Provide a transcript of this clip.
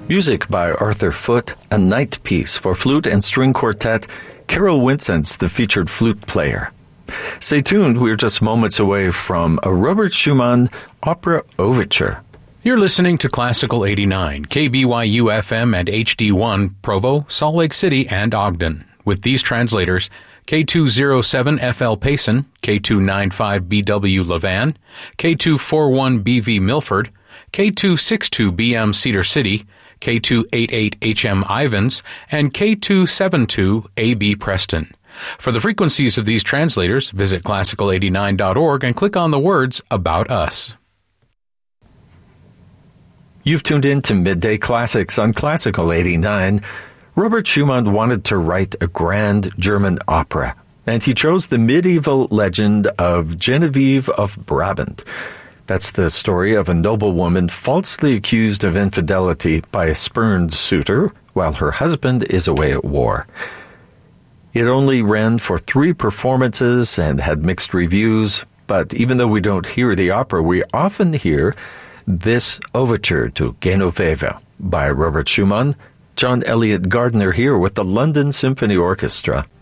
Music by Arthur Foote, a night piece for flute and string quartet, Carol Winsent's the featured flute player. Stay tuned, we're just moments away from a Robert Schumann opera overture. You're listening to Classical 89, KBYU FM and HD1, Provo, Salt Lake City, and Ogden. With these translators, K207FL Payson, K295BW Levan, K241BV Milford, K262BM Cedar City, K288HM Ivans, and K272AB Preston. For the frequencies of these translators, visit classical89.org and click on the words About Us. You've tuned in to Midday Classics on Classical 89. Robert Schumann wanted to write a grand German opera, and he chose the medieval legend of Genevieve of Brabant. That's the story of a noblewoman falsely accused of infidelity by a spurned suitor while her husband is away at war. It only ran for 3 performances and had mixed reviews, but even though we don't hear the opera, we often hear this overture to Genoveve by Robert Schumann. John Elliott Gardner here with the London Symphony Orchestra.